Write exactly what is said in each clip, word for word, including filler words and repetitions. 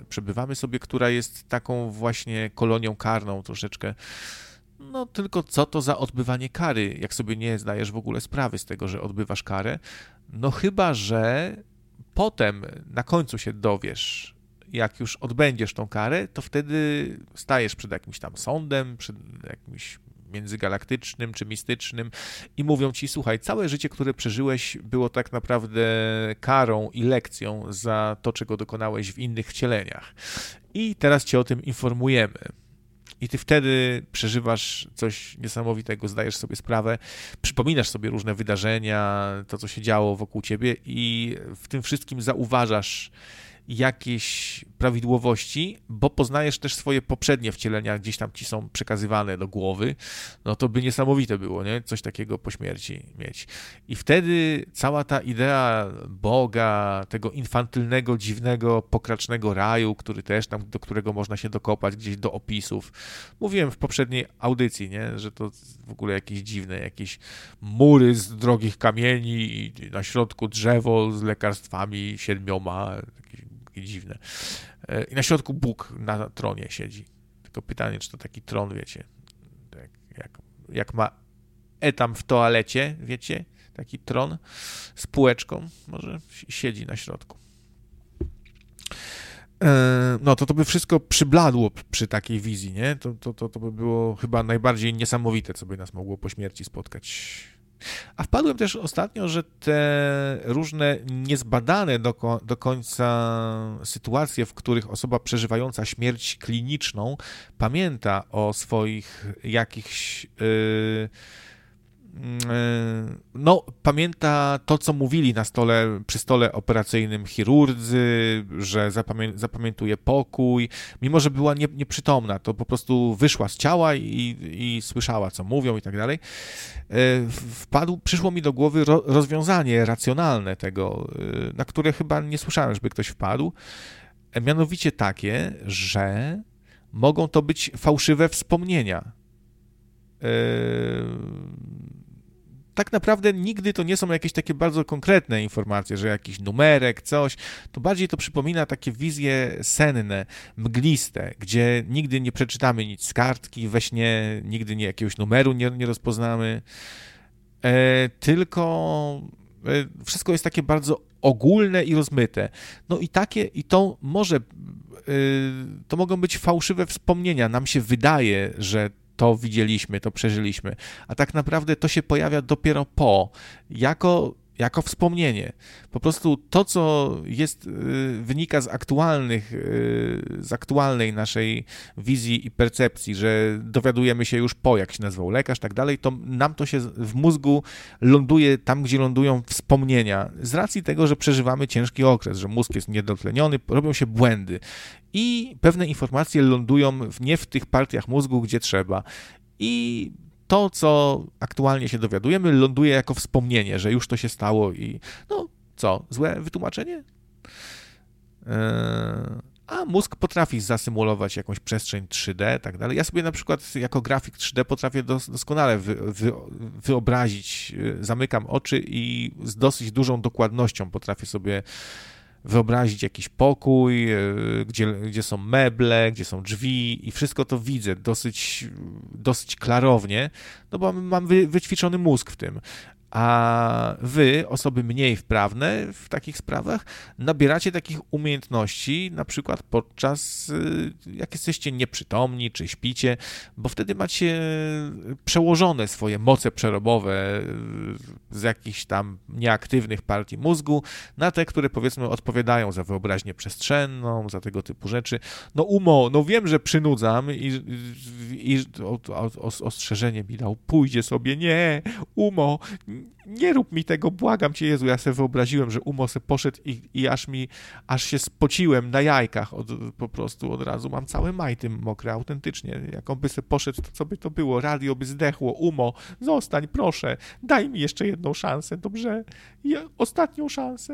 przebywamy sobie, która jest taką właśnie kolonią karną troszeczkę. No tylko co to za odbywanie kary, jak sobie nie zdajesz w ogóle sprawy z tego, że odbywasz karę? No chyba, że potem na końcu się dowiesz, jak już odbędziesz tą karę, to wtedy stajesz przed jakimś tam sądem, przed jakimś międzygalaktycznym czy mistycznym i mówią ci, słuchaj, całe życie, które przeżyłeś, było tak naprawdę karą i lekcją za to, czego dokonałeś w innych wcieleniach. I teraz cię o tym informujemy. I ty wtedy przeżywasz coś niesamowitego, zdajesz sobie sprawę, przypominasz sobie różne wydarzenia, to, co się działo wokół ciebie i w tym wszystkim zauważasz jakieś prawidłowości, bo poznajesz też swoje poprzednie wcielenia, gdzieś tam ci są przekazywane do głowy, no to by niesamowite było, nie? Coś takiego po śmierci mieć. I wtedy cała ta idea Boga, tego infantylnego, dziwnego, pokracznego raju, który też tam, do którego można się dokopać gdzieś do opisów. Mówiłem w poprzedniej audycji, nie? Że to w ogóle jakieś dziwne, jakieś mury z drogich kamieni i na środku drzewo z lekarstwami siedmioma, takie dziwne. I na środku Bóg na tronie siedzi. Tylko pytanie, czy to taki tron, wiecie, jak, jak, jak ma Etam w toalecie, wiecie, taki tron z półeczką, może siedzi na środku. No to to by wszystko przybladło przy takiej wizji, nie? To, to, to, to by było chyba najbardziej niesamowite, co by nas mogło po śmierci spotkać. A wpadłem też ostatnio, że te różne niezbadane do, do końca sytuacje, w których osoba przeżywająca śmierć kliniczną pamięta o swoich jakichś... Yy, no, pamięta to, co mówili na stole, przy stole operacyjnym chirurdzy, że zapamię, zapamiętuje pokój, mimo że była nie, nieprzytomna, to po prostu wyszła z ciała i, i słyszała, co mówią i tak dalej. Wpadł, przyszło mi do głowy ro, rozwiązanie racjonalne tego, na które chyba nie słyszałem, żeby ktoś wpadł, mianowicie takie, że mogą to być fałszywe wspomnienia. Tak naprawdę nigdy to nie są jakieś takie bardzo konkretne informacje, że jakiś numerek, coś, to bardziej to przypomina takie wizje senne, mgliste, gdzie nigdy nie przeczytamy nic z kartki, we śnie nigdy nie, jakiegoś numeru nie, nie rozpoznamy, e, tylko e, wszystko jest takie bardzo ogólne i rozmyte. No i takie, i to może, e, to mogą być fałszywe wspomnienia. Nam się wydaje, że to widzieliśmy, to przeżyliśmy, a tak naprawdę to się pojawia dopiero po, jako, jako wspomnienie. Po prostu to, co jest, wynika z aktualnych, z aktualnej naszej wizji i percepcji, że dowiadujemy się już po, jak się nazywał lekarz, tak dalej, to nam to się w mózgu ląduje tam, gdzie lądują wspomnienia, z racji tego, że przeżywamy ciężki okres, że mózg jest niedotleniony, robią się błędy. I pewne informacje lądują w, nie w tych partiach mózgu, gdzie trzeba. I to, co aktualnie się dowiadujemy, ląduje jako wspomnienie, że już to się stało i no co, złe wytłumaczenie? Eee, a mózg potrafi zasymulować jakąś przestrzeń trzy D, tak dalej. Ja sobie na przykład jako grafik trzy D potrafię dos, doskonale wy, wy, wyobrazić, zamykam oczy i z dosyć dużą dokładnością potrafię sobie wyobrazić jakiś pokój, gdzie, gdzie są meble, gdzie są drzwi i wszystko to widzę dosyć, dosyć klarownie, no bo mam wy, wyćwiczony mózg w tym. A wy, osoby mniej wprawne w takich sprawach, nabieracie takich umiejętności na przykład podczas, jak jesteście nieprzytomni, czy śpicie, bo wtedy macie przełożone swoje moce przerobowe z jakichś tam nieaktywnych partii mózgu na te, które powiedzmy odpowiadają za wyobraźnię przestrzenną, za tego typu rzeczy. No umo, no wiem, że przynudzam i, i, i o, o, ostrzeżenie mi dał, pójdzie sobie, nie, umo, nie rób mi tego, błagam cię, Jezu, ja sobie wyobraziłem, że Umo se poszedł i, i aż mi, aż się spociłem na jajkach, od, po prostu od razu, mam całe majty mokre, autentycznie, jak on by se poszedł, to co by to było, radio by zdechło, Umo, zostań, proszę, daj mi jeszcze jedną szansę, dobrze, I ostatnią szansę.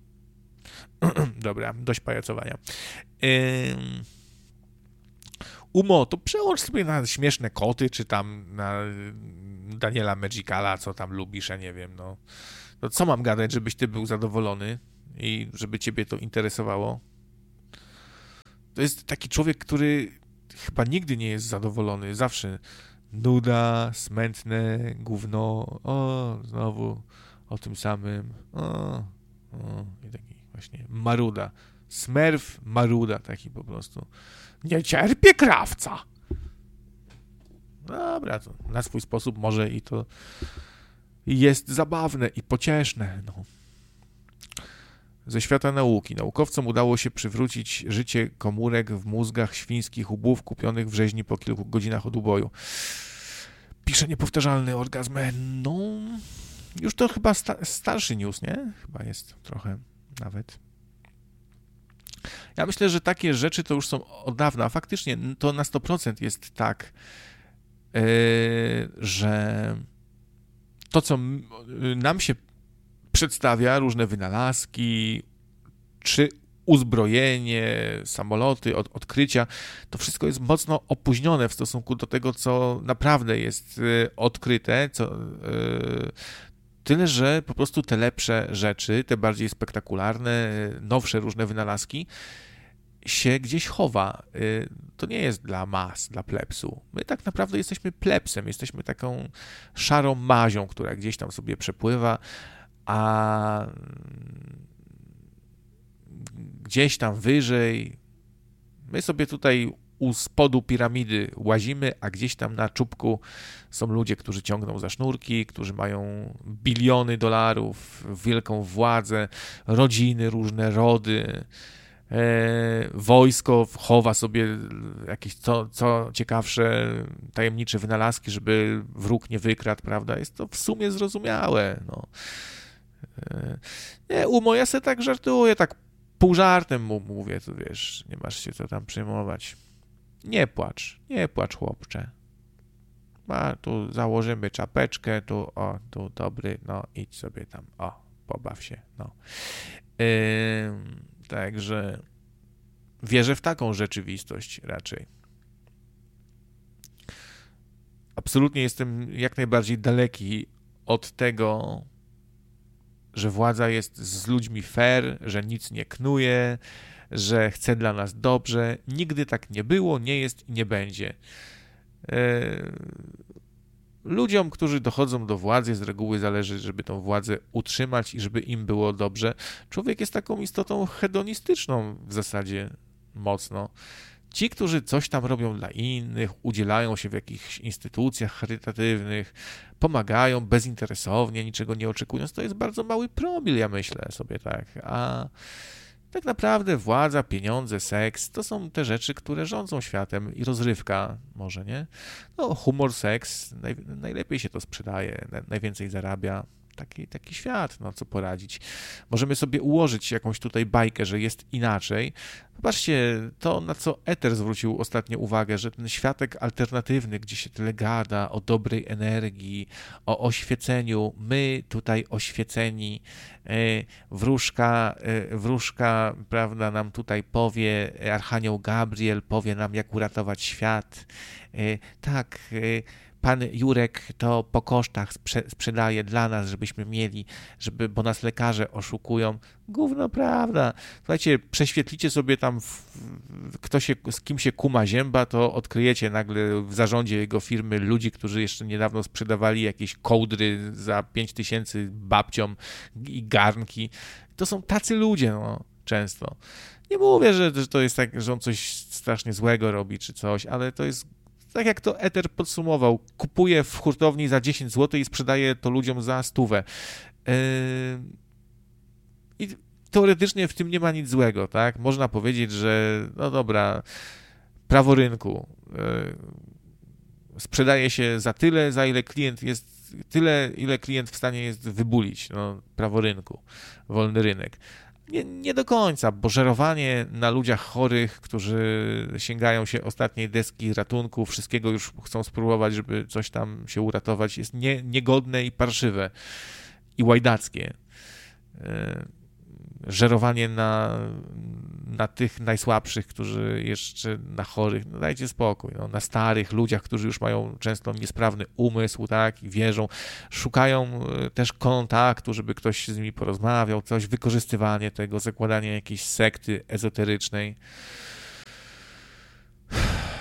Dobra, dość pajacowania. Ym... Umo, to przełącz sobie na śmieszne koty, czy tam na Daniela Magicala, co tam lubisz, ja nie wiem, no. To co mam gadać, żebyś ty był zadowolony i żeby ciebie to interesowało? to jest taki człowiek, który chyba nigdy nie jest zadowolony. Zawsze nuda, smętne, gówno, o, znowu o tym samym, o, o, i taki właśnie maruda. Smerf maruda taki po prostu. Nie cierpię krawca. Dobra, to na swój sposób może i to jest zabawne i pocieszne. No. Ze świata nauki. Naukowcom udało się przywrócić życie komórek w mózgach świńskich u bów kupionych w rzeźni po kilku godzinach od uboju. Pisze niepowtarzalny orgazm. No, już to chyba sta- starszy news, nie? Chyba jest trochę nawet. Ja myślę, że takie rzeczy to już są od dawna. Faktycznie to na sto procent jest tak, yy, że to, co nam się przedstawia, różne wynalazki, czy uzbrojenie, samoloty, od, odkrycia, to wszystko jest mocno opóźnione w stosunku do tego, co naprawdę jest y, odkryte, co, y, tyle, że po prostu te lepsze rzeczy, te bardziej spektakularne, nowsze różne wynalazki się gdzieś chowa. Y, to nie jest dla mas, dla plebsu. My tak naprawdę jesteśmy plebsem, jesteśmy taką szarą mazią, która gdzieś tam sobie przepływa, a gdzieś tam wyżej my sobie tutaj u spodu piramidy łazimy, a gdzieś tam na czubku są ludzie, którzy ciągną za sznurki, którzy mają biliony dolarów, wielką władzę, rodziny, różne rody, e, wojsko chowa sobie jakieś co, co ciekawsze, tajemnicze wynalazki, żeby wróg nie wykradł, prawda? Jest to w sumie zrozumiałe, no. Nie, Umo, ja sobie tak żartuję, tak pół żartem mu mówię, to wiesz, nie masz się co tam przejmować. Nie płacz, nie płacz, chłopcze. A tu założymy czapeczkę, tu, o, tu dobry, no idź sobie tam, o, pobaw się, no. Yy, także wierzę w taką rzeczywistość raczej. Absolutnie jestem jak najbardziej daleki od tego, że władza jest z ludźmi fair, że nic nie knuje, że chce dla nas dobrze. Nigdy tak nie było, nie jest i nie będzie. Ludziom, którzy dochodzą do władzy, z reguły zależy, żeby tą władzę utrzymać i żeby im było dobrze. Człowiek jest taką istotą hedonistyczną w zasadzie mocno. Ci, którzy coś tam robią dla innych, udzielają się w jakichś instytucjach charytatywnych, pomagają bezinteresownie, niczego nie oczekując, to jest bardzo mały promil, ja myślę sobie tak. A tak naprawdę władza, pieniądze, seks to są te rzeczy, które rządzą światem i rozrywka może, nie? No, humor, seks, naj, najlepiej się to sprzedaje, na, najwięcej zarabia. Taki, taki świat, no co poradzić. Możemy sobie ułożyć jakąś tutaj bajkę, że jest inaczej. Zobaczcie, to na co Eter zwrócił ostatnio uwagę, że ten światek alternatywny, gdzie się tyle gada o dobrej energii, o oświeceniu, my tutaj oświeceni, wróżka, wróżka, prawda, nam tutaj powie, Archanioł Gabriel powie nam, jak uratować świat. Tak, pan Jurek to po kosztach sprze- sprzedaje dla nas, żebyśmy mieli, żeby, bo nas lekarze oszukują. Gówno prawda. Słuchajcie, prześwietlicie sobie tam, w, kto się, z kim się kuma zięba, to odkryjecie nagle w zarządzie jego firmy ludzi, którzy jeszcze niedawno sprzedawali jakieś kołdry za pięć tysięcy babciom i garnki. To są tacy ludzie, no, często. Nie mówię, że, że to jest tak, że on coś strasznie złego robi czy coś, ale to jest tak jak to Eter podsumował, kupuje w hurtowni za dziesięć złotych i sprzedaje to ludziom za stówę. Yy... I teoretycznie w tym nie ma nic złego, tak? Można powiedzieć, że no dobra, prawo rynku. Yy... Sprzedaje się za tyle, za ile klient jest, tyle, ile klient w stanie jest wybulić. No, prawo rynku, wolny rynek. Nie, nie do końca, bo żerowanie na ludziach chorych, którzy sięgają się ostatniej deski ratunku, wszystkiego już chcą spróbować, żeby coś tam się uratować, jest nie, niegodne i parszywe i łajdackie. Żerowanie na, na tych najsłabszych, którzy jeszcze na chorych, no dajcie spokój, no, na starych ludziach, którzy już mają często niesprawny umysł, tak, i wierzą, szukają też kontaktu, żeby ktoś z nimi porozmawiał, coś, wykorzystywanie tego, zakładanie jakiejś sekty ezoterycznej.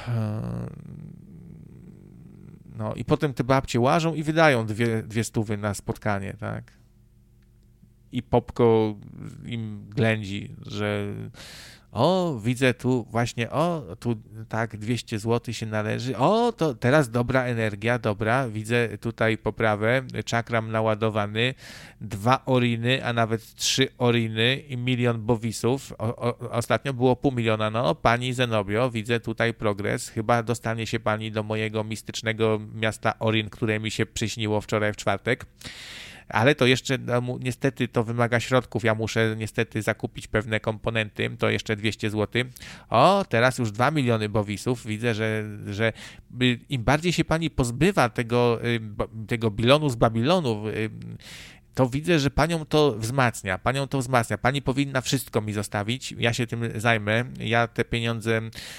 No i potem te babcie łażą i wydają dwie, dwie stówy na spotkanie, tak? I Popko im ględzi, że o, widzę tu właśnie, o, tu tak, dwieście złotych się należy, o, to teraz dobra energia, dobra, widzę tutaj poprawę, czakram naładowany, dwa oriny, a nawet trzy oriny i milion bowisów, o, o, ostatnio było pół miliona, no, pani Zenobio, widzę tutaj progres, chyba dostanie się pani do mojego mistycznego miasta Orin, które mi się przyśniło wczoraj w czwartek. Ale to jeszcze, no, niestety to wymaga środków, ja muszę niestety zakupić pewne komponenty, to jeszcze dwieście złotych. O, teraz już dwa miliony bowisów, widzę, że, że im bardziej się pani pozbywa tego, tego bilonu z Babilonu, to widzę, że panią to wzmacnia, panią to wzmacnia, pani powinna wszystko mi zostawić, ja się tym zajmę, ja te pieniądze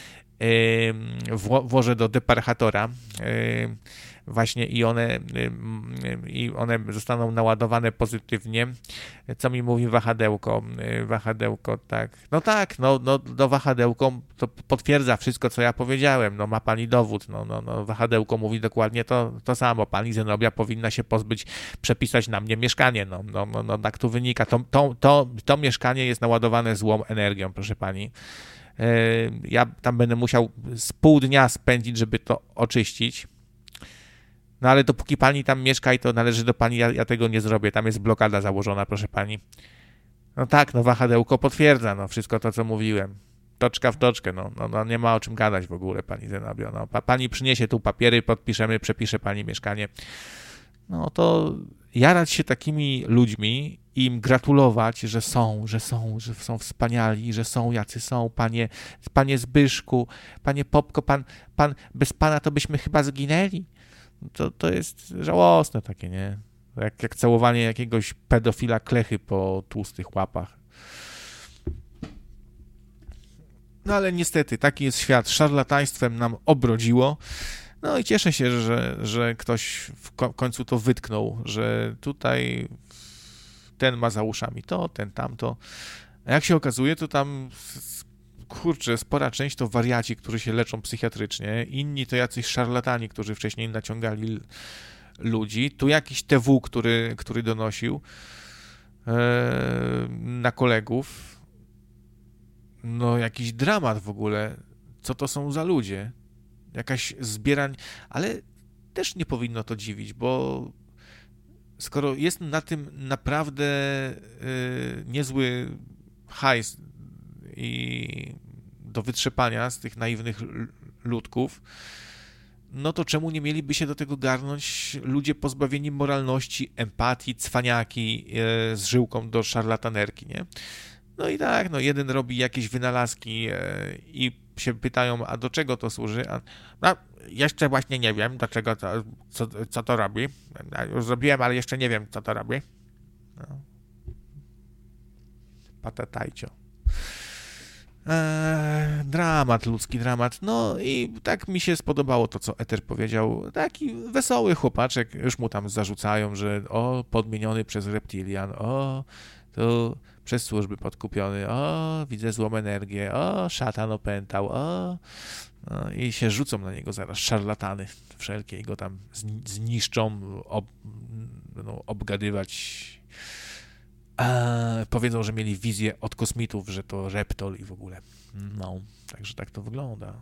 włożę do deparchatora, właśnie i one, i one zostaną naładowane pozytywnie, co mi mówi wahadełko, wahadełko, tak, no tak, no, no, no wahadełko to potwierdza wszystko, co ja powiedziałem, no ma pani dowód, no, no, no wahadełko mówi dokładnie to, to samo, pani Zenobia powinna się pozbyć, przepisać na mnie mieszkanie, no, no, no, no tak tu wynika, to, to, to, to mieszkanie jest naładowane złą energią, proszę pani. Ja tam będę musiał z pół dnia spędzić, żeby to oczyścić. No ale dopóki pani tam mieszka i to należy do pani, ja, ja tego nie zrobię. Tam jest blokada założona, proszę pani. No tak, no wahadełko potwierdza, no wszystko to, co mówiłem. Toczka w toczkę, no, no, no nie ma o czym gadać w ogóle, pani Zenobio. No, pa, pani przyniesie tu papiery, podpiszemy, przepisze pani mieszkanie. No to jarać się takimi ludźmi i im gratulować, że są, że są, że są wspaniali, że są jacy są, panie, panie Zbyszku, panie Popko, pan, pan, bez pana to byśmy chyba zginęli. To, to jest żałosne takie, nie? Jak, jak całowanie jakiegoś pedofila klechy po tłustych łapach. No ale niestety, taki jest świat. Szarlataństwem nam obrodziło. No i cieszę się, że, że ktoś w końcu to wytknął, że tutaj ten ma za uszami to, ten tamto. A jak się okazuje, to tam, kurczę, spora część to wariaci, którzy się leczą psychiatrycznie, inni to jacyś szarlatani, którzy wcześniej naciągali ludzi. Tu jakiś T W, który, który donosił e, na kolegów. No jakiś dramat w ogóle. Co to są za ludzie? Jakaś zbierań, ale też nie powinno to dziwić, bo skoro jest na tym naprawdę y, niezły hajs i do wytrzepania z tych naiwnych ludków, no to czemu nie mieliby się do tego garnąć ludzie pozbawieni moralności, empatii, cwaniaki y, z żyłką do szarlatanerki, nie? No i tak, no jeden robi jakieś wynalazki y, i się pytają, a do czego to służy? A, no, jeszcze właśnie nie wiem, do czego to, co, co to robi. Ja już zrobiłem, ale jeszcze nie wiem, co to robi. No. Patatajcio. Eee, dramat, ludzki dramat. No i tak mi się spodobało to, co Eter powiedział. Taki wesoły chłopaczek, już mu tam zarzucają, że o, podmieniony przez reptilian, o, to przez służby podkupiony, o, widzę złą energię, o, szatan opętał, o, no, i się rzucą na niego zaraz szarlatany wszelkie i go tam zniszczą, ob, no, obgadywać. A, powiedzą, że mieli wizję od kosmitów, że to reptol i w ogóle. No, także tak to wygląda.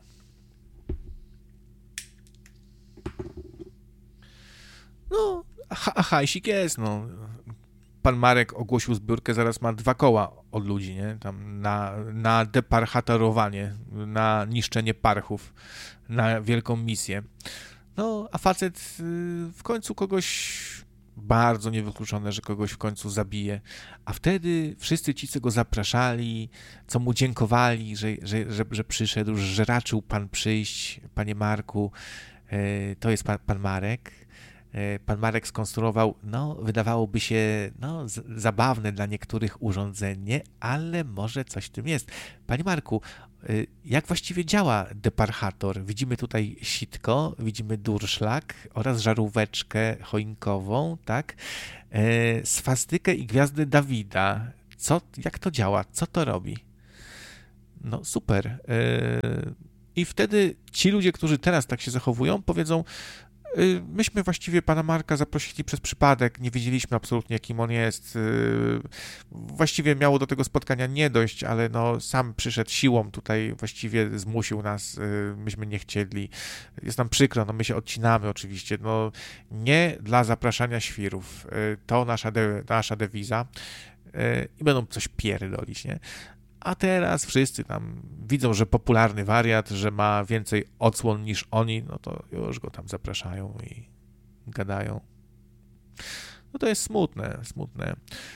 No, a hajsik jest, no. Pan Marek ogłosił zbiórkę, zaraz ma dwa koła od ludzi, nie? Tam na, na deparchatorowanie, na niszczenie parchów, na wielką misję. No, a facet w końcu kogoś, bardzo niewykluczone, że kogoś w końcu zabije. A wtedy wszyscy ci, co go zapraszali, co mu dziękowali, że, że, że, że przyszedł, że raczył pan przyjść, panie Marku, to jest pan, pan Marek. Pan Marek skonstruował, no, wydawałoby się, no, z- zabawne dla niektórych urządzenie, ale może coś w tym jest. Panie Marku, y, jak właściwie działa deparchator? Widzimy tutaj sitko, widzimy durszlak oraz żaróweczkę choinkową, tak? E, swastykę i gwiazdę Dawida. Co, jak to działa? Co to robi? No, super. E, I wtedy ci ludzie, którzy teraz tak się zachowują, powiedzą, myśmy właściwie pana Marka zaprosili przez przypadek, nie wiedzieliśmy absolutnie, jakim on jest. Właściwie miało do tego spotkania nie dojść, ale no sam przyszedł siłą tutaj, właściwie zmusił nas, myśmy nie chcieli. Jest nam przykro, no my się odcinamy oczywiście, no nie dla zapraszania świrów. To nasza, de, nasza dewiza i będą coś pierdolić, nie? A teraz wszyscy tam widzą, że popularny wariat, że ma więcej odsłon niż oni, no to już go tam zapraszają i gadają. No to jest smutne, smutne.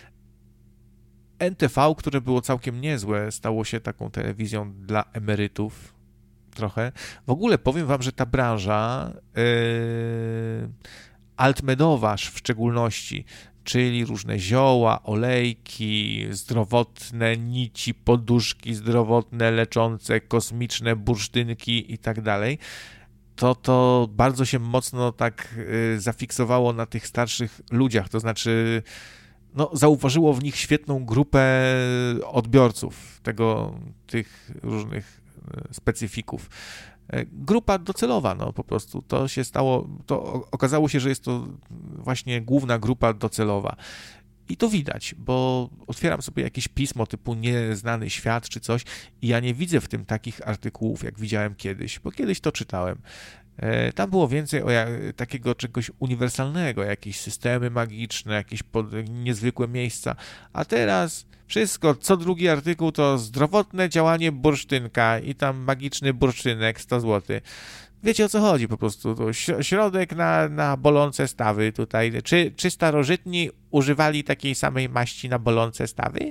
N T V, które było całkiem niezłe, stało się taką telewizją dla emerytów trochę. W ogóle powiem wam, że ta branża yy, altmedowa w szczególności, czyli różne zioła, olejki, zdrowotne nici, poduszki zdrowotne, leczące, kosmiczne bursztynki i tak dalej, to to bardzo się mocno tak y, zafiksowało na tych starszych ludziach, to znaczy no, zauważyło w nich świetną grupę odbiorców tego, tych różnych specyfików. Grupa docelowa, no po prostu, to się stało, to okazało się, że jest to właśnie główna grupa docelowa. I to widać, bo otwieram sobie jakieś pismo typu Nieznany Świat czy coś i ja nie widzę w tym takich artykułów, jak widziałem kiedyś, bo kiedyś to czytałem. Tam było więcej o jak, takiego czegoś uniwersalnego, jakieś systemy magiczne, jakieś pod, niezwykłe miejsca, a teraz wszystko, co drugi artykuł to zdrowotne działanie bursztynka i tam magiczny bursztynek, sto złotych. Wiecie, o co chodzi po prostu, to środek na, na bolące stawy tutaj. Czy, czy starożytni używali takiej samej maści na bolące stawy?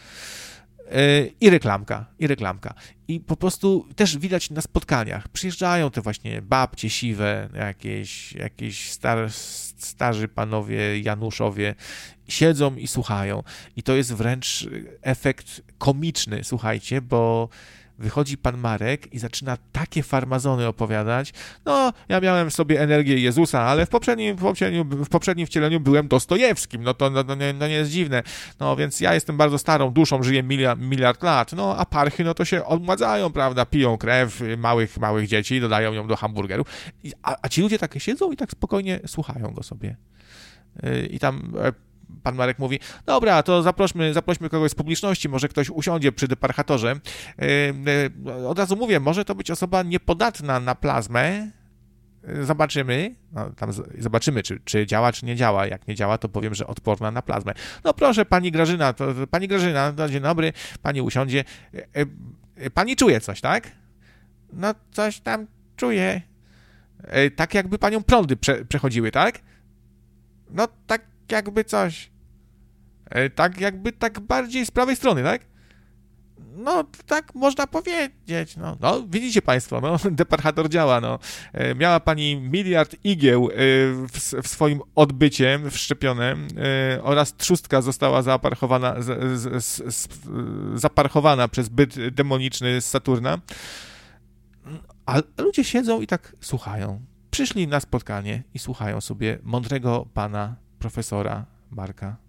I reklamka, i reklamka. I po prostu też widać na spotkaniach. Przyjeżdżają te właśnie babcie siwe, jakieś, jakieś star, starzy panowie Januszowie, siedzą i słuchają. I to jest wręcz efekt komiczny, słuchajcie, bo wychodzi pan Marek i zaczyna takie farmazony opowiadać. No, ja miałem w sobie energię Jezusa, ale w poprzednim, w poprzednim, w poprzednim wcieleniu byłem Dostojewskim. No to no, no, nie, no nie jest dziwne. No więc ja jestem bardzo starą duszą, żyję miliard, miliard lat. No a parchy, no to się odmładzają, prawda? Piją krew małych, małych dzieci, dodają ją do hamburgerów. I, a, a ci ludzie takie siedzą i tak spokojnie słuchają go sobie. Yy, I tam... Pan Marek mówi, dobra, to zaprośmy, zaprośmy kogoś z publiczności, może ktoś usiądzie przy deparchatorze. Yy, od razu mówię, może to być osoba niepodatna na plazmę. Zobaczymy, no, tam zobaczymy, czy, czy działa, czy nie działa. Jak nie działa, to powiem, że odporna na plazmę. No proszę, pani Grażyna, to, to pani Grażyna, no, dzień dobry, pani usiądzie. Yy, pani czuje coś, tak? No coś tam czuję. Yy, tak jakby panią prądy prze, przechodziły, tak? No tak jakby coś, tak jakby tak bardziej z prawej strony, tak? No, tak można powiedzieć, no, no widzicie państwo, no, deparchator działa, no. Miała pani miliard igieł w, w swoim odbycie wszczepione oraz trzustka została zaparchowana, z, z, z, z, zaparchowana przez byt demoniczny z Saturna, a ludzie siedzą i tak słuchają. Przyszli na spotkanie i słuchają sobie mądrego pana profesora Marka.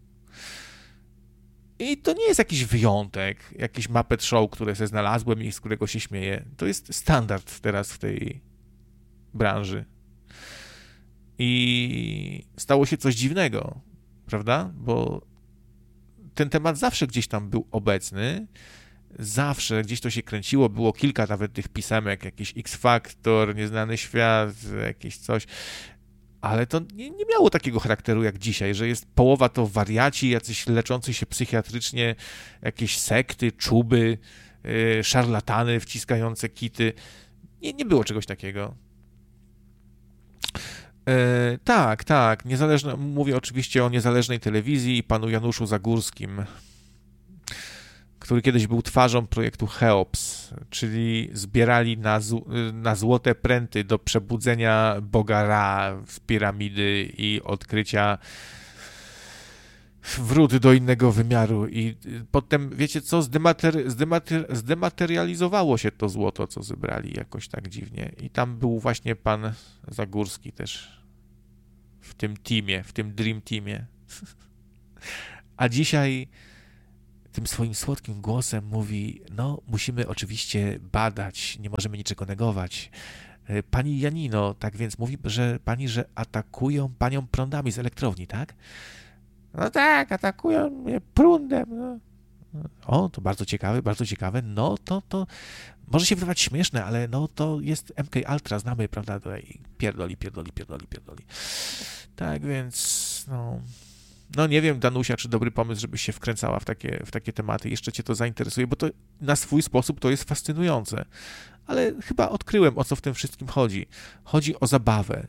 I to nie jest jakiś wyjątek, jakiś Muppet Show, które sobie znalazłem i z którego się śmieję. To jest standard teraz w tej branży. I stało się coś dziwnego, prawda? Bo ten temat zawsze gdzieś tam był obecny, zawsze gdzieś to się kręciło, było kilka nawet tych pisemek, jakiś X-Factor, Nieznany Świat, jakieś coś, ale to nie, nie miało takiego charakteru jak dzisiaj, że jest połowa to wariaci, jacyś leczący się psychiatrycznie, jakieś sekty, czuby, yy, szarlatany wciskające kity. Nie, nie było czegoś takiego. Yy, tak, tak, niezależne, mówię oczywiście o niezależnej telewizji i panu Januszu Zagórskim, który kiedyś był twarzą projektu Cheops, czyli zbierali na, z- na złote pręty do przebudzenia Boga Ra z piramidy i odkrycia wrót do innego wymiaru. I potem, wiecie co, zdemater- zdemater- zdematerializowało się to złoto, co zebrali jakoś tak dziwnie. I tam był właśnie pan Zagórski też w tym teamie, w tym Dream Teamie. A dzisiaj tym swoim słodkim głosem mówi, no musimy oczywiście badać, nie możemy niczego negować. Pani Janino, tak więc mówi, że pani, że atakują panią prądami z elektrowni, tak? No tak, atakują mnie prądem. No. O, to bardzo ciekawe, bardzo ciekawe. No to, to może się wydawać śmieszne, ale no to jest M K Ultra, znamy, prawda? I pierdoli, pierdoli, pierdoli, pierdoli. Tak więc, no... No nie wiem, Danusia, czy dobry pomysł, żebyś się wkręcała w takie, w takie tematy. Jeszcze cię to zainteresuje, bo to na swój sposób to jest fascynujące. Ale chyba odkryłem, o co w tym wszystkim chodzi. Chodzi o zabawę.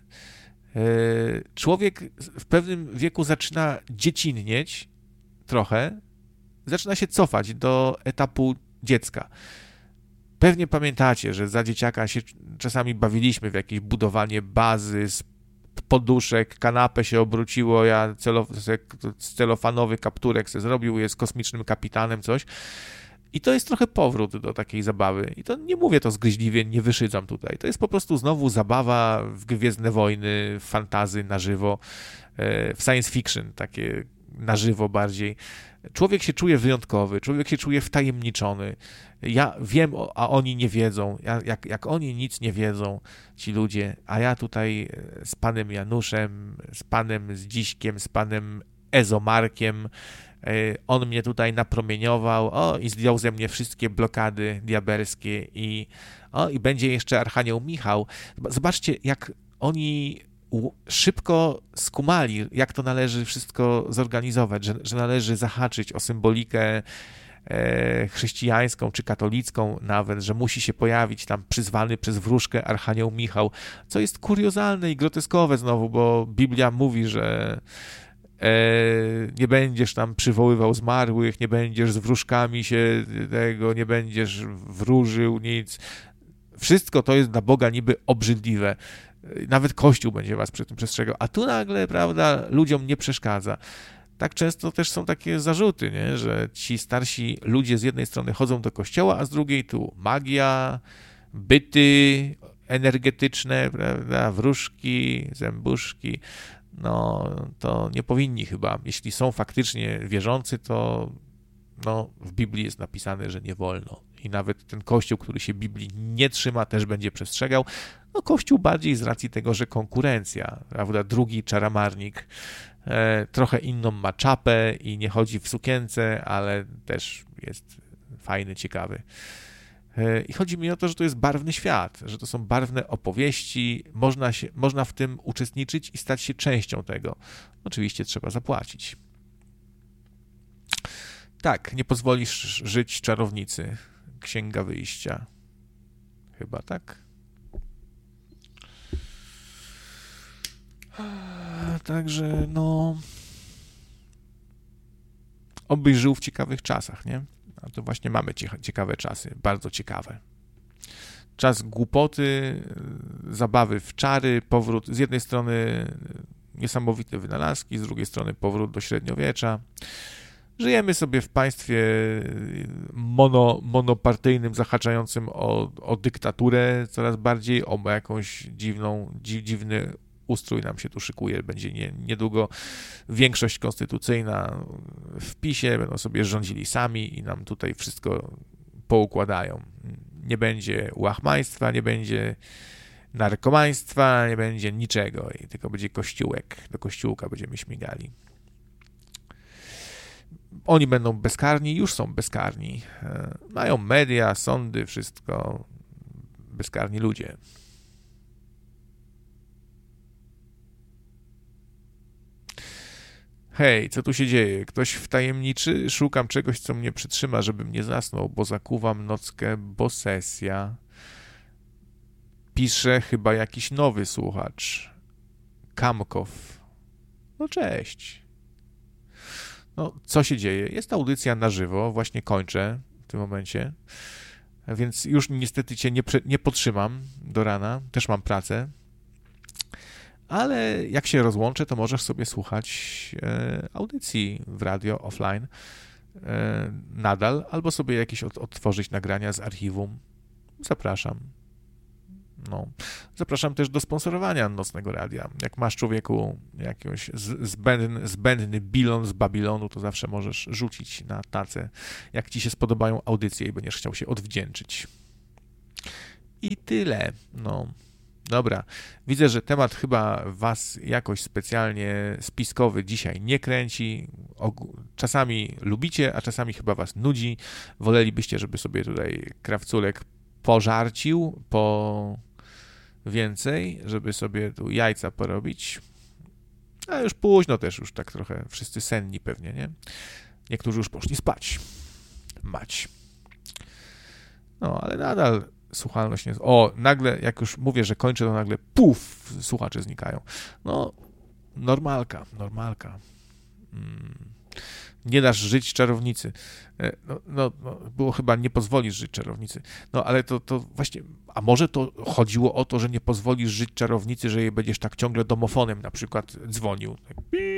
Człowiek w pewnym wieku zaczyna dziecinnieć trochę, zaczyna się cofać do etapu dziecka. Pewnie pamiętacie, że za dzieciaka się czasami bawiliśmy w jakieś budowanie bazy z poduszek, kanapę się obróciło, ja celof, celofanowy kapturek se zrobił, jest kosmicznym kapitanem, coś. I to jest trochę powrót do takiej zabawy. I to nie mówię to zgryźliwie, nie wyszydzam tutaj. To jest po prostu znowu zabawa w Gwiezdne Wojny, w fantasy na żywo, w science fiction, takie na żywo bardziej. Człowiek się czuje wyjątkowy, człowiek się czuje wtajemniczony. Ja wiem, a oni nie wiedzą. Ja, jak, jak oni nic nie wiedzą, ci ludzie, a ja tutaj z panem Januszem, z panem Zdziśkiem, z panem Ezomarkiem, on mnie tutaj napromieniował, o, i zdjął ze mnie wszystkie blokady diabelskie i, o, i będzie jeszcze Archanioł Michał. Zobaczcie, jak oni szybko skumali, jak to należy wszystko zorganizować, że, że należy zahaczyć o symbolikę e, chrześcijańską czy katolicką nawet, że musi się pojawić tam przyzwany przez wróżkę Archanioł Michał, co jest kuriozalne i groteskowe znowu, bo Biblia mówi, że e, nie będziesz tam przywoływał zmarłych, nie będziesz z wróżkami się tego, nie będziesz wróżył nic. Wszystko to jest dla Boga niby obrzydliwe. Nawet Kościół będzie was przy tym przestrzegał, a tu nagle, prawda, ludziom nie przeszkadza. Tak często też są takie zarzuty, nie? Że ci starsi ludzie z jednej strony chodzą do kościoła, a z drugiej tu magia, byty energetyczne, prawda, wróżki, zębuszki. No, to nie powinni chyba. Jeśli są faktycznie wierzący, to no, w Biblii jest napisane, że nie wolno. I nawet ten Kościół, który się Biblii nie trzyma, też będzie przestrzegał. No Kościół bardziej z racji tego, że konkurencja, prawda, drugi czaramarnik, e, trochę inną ma czapę i nie chodzi w sukience, ale też jest fajny, ciekawy. E, I chodzi mi o to, że to jest barwny świat, że to są barwne opowieści, można, się, można w tym uczestniczyć i stać się częścią tego. Oczywiście trzeba zapłacić. Tak, nie pozwolisz żyć czarownicy. Księga Wyjścia. Chyba tak. Także, no... Obyś żył w ciekawych czasach, nie? A to właśnie mamy ciekawe czasy, bardzo ciekawe. Czas głupoty, zabawy w czary, powrót z jednej strony niesamowite wynalazki, z drugiej strony powrót do średniowiecza. Żyjemy sobie w państwie mono, monopartyjnym, zahaczającym o, o dyktaturę coraz bardziej, o jakąś dziwną, dzi, dziwny ustrój nam się tu szykuje. Będzie nie, niedługo większość konstytucyjna w PiSie, będą sobie rządzili sami i nam tutaj wszystko poukładają. Nie będzie łachmaństwa, nie będzie narkomaństwa, nie będzie niczego i tylko będzie kościółek. Do kościółka będziemy śmigali. Oni będą bezkarni, już są bezkarni. Mają media, sądy, wszystko. Bezkarni ludzie. Hej, co tu się dzieje? Ktoś wtajemniczy? Szukam czegoś, co mnie przytrzyma, żebym nie zasnął, bo zakuwam nockę, bo sesja. Pisze chyba jakiś nowy słuchacz. Kamkow. No cześć. No, co się dzieje? Jest audycja na żywo, właśnie kończę w tym momencie, więc już niestety cię nie, nie podtrzymam do rana, też mam pracę, ale jak się rozłączę, to możesz sobie słuchać e, audycji w radio offline e, nadal, albo sobie jakieś od, odtworzyć nagrania z archiwum. Zapraszam. No. Zapraszam też do sponsorowania Nocnego Radia. Jak masz, człowieku, jakiś zbędny, zbędny bilon z Babilonu, to zawsze możesz rzucić na tacę, jak ci się spodobają audycje i będziesz chciał się odwdzięczyć. I tyle. No. Dobra. Widzę, że temat chyba was jakoś specjalnie spiskowy dzisiaj nie kręci. Czasami lubicie, a czasami chyba was nudzi. Wolelibyście, żeby sobie tutaj krawculek pożarcił po więcej, żeby sobie tu jajca porobić. A już późno też, już tak trochę wszyscy senni pewnie, nie? Niektórzy już poszli spać. Mać. No, ale nadal słuchalność nie jest... O, nagle, jak już mówię, że kończę, to nagle puf, słuchacze znikają. No, normalka, normalka. Hmm. Nie dasz żyć czarownicy. No, no, no, było chyba nie pozwolisz żyć czarownicy. No, ale to, to właśnie... A może to chodziło o to, że nie pozwolisz żyć czarownicy, że jej będziesz tak ciągle domofonem na przykład dzwonił. Tak.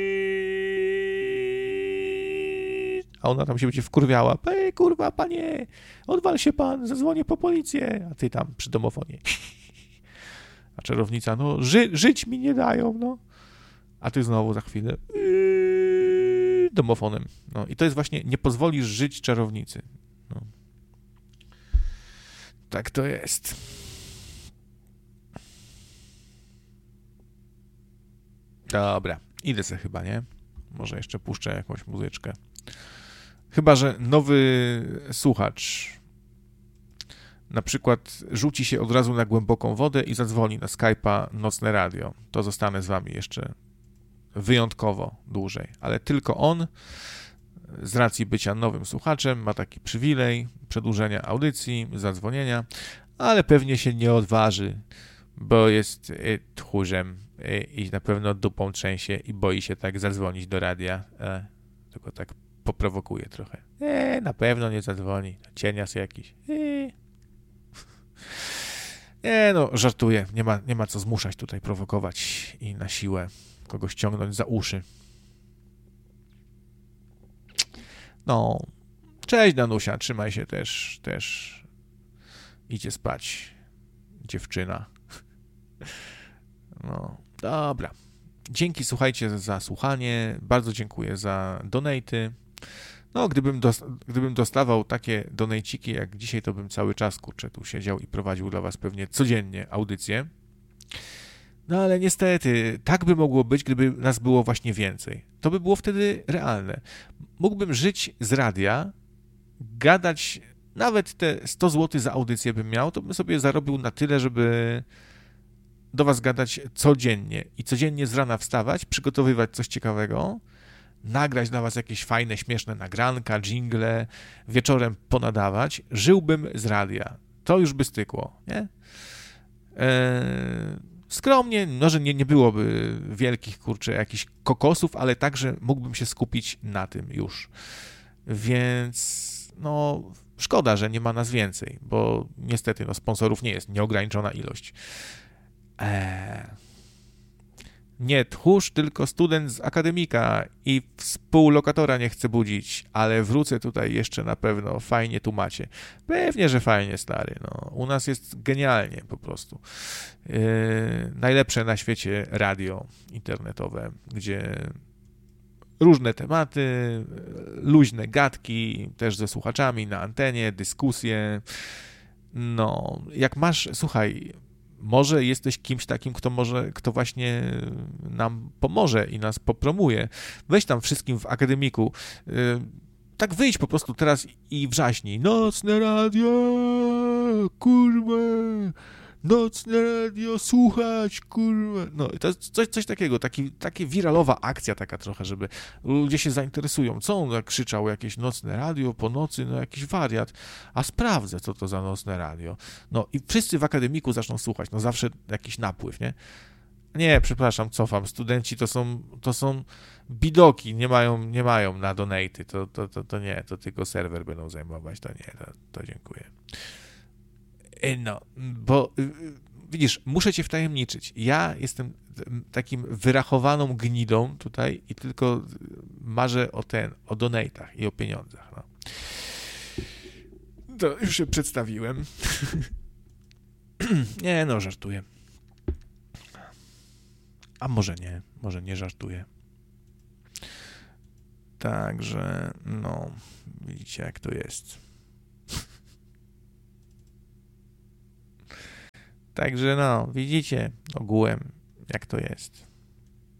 A ona tam się będzie wkurwiała. Ej, kurwa, panie, odwal się pan, zadzwonię po policję. A ty tam przy domofonie. A czarownica, no, ży, żyć mi nie dają, no. A ty znowu za chwilę domofonem. No i to jest właśnie, nie pozwolisz żyć czarownicy. No. Tak to jest. Dobra, idę sobie chyba, nie? Może jeszcze puszczę jakąś muzyczkę. Chyba że nowy słuchacz na przykład rzuci się od razu na głęboką wodę i zadzwoni na Skype'a Nocne Radio. To zostanę z wami jeszcze wyjątkowo dłużej, ale tylko on z racji bycia nowym słuchaczem ma taki przywilej przedłużenia audycji, zadzwonienia, ale pewnie się nie odważy, bo jest y, tchórzem y, i na pewno dupą trzęsie i boi się tak zadzwonić do radia, e, tylko tak poprowokuje trochę. E, na pewno nie zadzwoni, cienias jakiś. E. Nie no, żartuję, nie ma, nie ma co zmuszać tutaj, prowokować i na siłę kogoś ciągnąć za uszy. No, cześć Danusia, trzymaj się też, też idzie spać dziewczyna. No, dobra. Dzięki, słuchajcie, za słuchanie, bardzo dziękuję za donaty. No, gdybym, dos- gdybym dostawał takie donejciki jak dzisiaj, to bym cały czas, kurczę, tu siedział i prowadził dla was pewnie codziennie audycję. No ale niestety, tak by mogło być, gdyby nas było właśnie więcej. To by było wtedy realne. Mógłbym żyć z radia, gadać, nawet te sto złotych za audycję bym miał, to bym sobie zarobił na tyle, żeby do was gadać codziennie i codziennie z rana wstawać, przygotowywać coś ciekawego, nagrać dla was jakieś fajne, śmieszne nagranka, dżingle, wieczorem ponadawać. Żyłbym z radia. To już by stykło, nie? Eee... Skromnie, no, że nie, nie byłoby wielkich, kurczę, jakichś kokosów, ale także mógłbym się skupić na tym już. Więc, no, szkoda, że nie ma nas więcej, bo niestety, no, sponsorów nie jest nieograniczona ilość. Eee... Nie tchórz, tylko student z akademika i współlokatora nie chcę budzić, ale wrócę tutaj jeszcze na pewno, fajnie tu macie. Pewnie, że fajnie, stary, no. U nas jest genialnie po prostu. Yy, najlepsze na świecie radio internetowe, gdzie różne tematy, luźne gadki, też ze słuchaczami na antenie, dyskusje. No, jak masz, słuchaj, może jesteś kimś takim, kto może, kto właśnie nam pomoże i nas popromuje. Weź tam wszystkim w akademiku. Yy, tak wyjdź po prostu teraz i wrzaśnij. Nocne radio, kurwa, nocne radio, słuchać, kurwa. No to jest coś, coś takiego, taki, taka wiralowa akcja taka trochę, żeby ludzie się zainteresują. Co on tak krzyczał, jakieś nocne radio po nocy, no jakiś wariat. A sprawdzę, co to za nocne radio. No i wszyscy w akademiku zaczną słuchać. No zawsze jakiś napływ, nie? Nie, przepraszam, cofam. Studenci to są, to są bidoki, nie mają, nie mają na donaty. To, to, to, to nie, to tylko serwer będą zajmować. To nie, to, to dziękuję. No, bo widzisz, muszę cię wtajemniczyć. Ja jestem takim wyrachowaną gnidą tutaj i tylko marzę o ten, o donatach i o pieniądzach. No. To już się przedstawiłem. Nie, no, żartuję. A może nie, może nie żartuję. Także, no, widzicie, jak to jest. Także, no, widzicie ogółem, jak to jest.